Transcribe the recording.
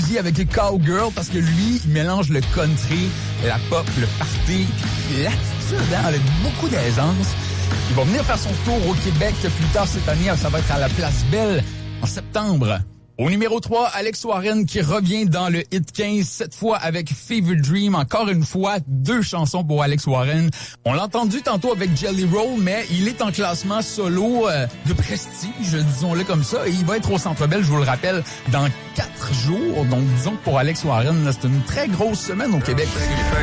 Easy avec Cowgirl parce que lui, il mélange le country, la pop, le party, puis l'attitude, hein, avec beaucoup d'aisance. Il va venir faire son tour au Québec plus tard cette année. Ça va être à la Place Belle en septembre. Au numéro 3, Alex Warren qui revient dans le Hit 15, cette fois avec Fever Dream. Encore une fois, 2 chansons pour Alex Warren. On l'a entendu tantôt avec Jelly Roll, mais il est en classement solo de prestige, disons-le comme ça. Et il va être au Centre Bell, je vous le rappelle, dans 4 jours. Donc disons que pour Alex Warren, là, c'est une très grosse semaine au Québec.